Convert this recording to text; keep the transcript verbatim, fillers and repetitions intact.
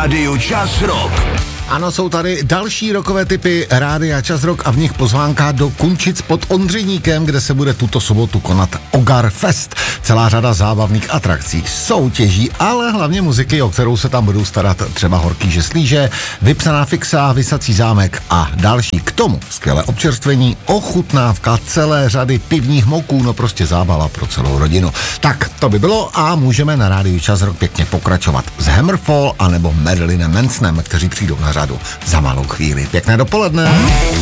rádiu Čas Rock. Ano, jsou tady další rokové typy Rádia Čas Rock a v nich pozvánka do Kunčic pod Ondřejníkem, kde se bude tuto sobotu konat Ogar Fest. Celá řada zábavných atrakcí, soutěží, ale hlavně muziky, o kterou se tam budou starat třeba Horký žeslíže, Vypsaná fixa, Visací zámek a další. K tomu skvělé občerstvení, ochutnávka celé řady pivních moků, no prostě zábava pro celou rodinu. Tak to by bylo a můžeme na Rádiu Čas Rock pěkně pokračovat s Hammerfall anebo Marilynem Mansonem, kteří přijdou na řadu za malou chvíli. Pěkné dopoledne.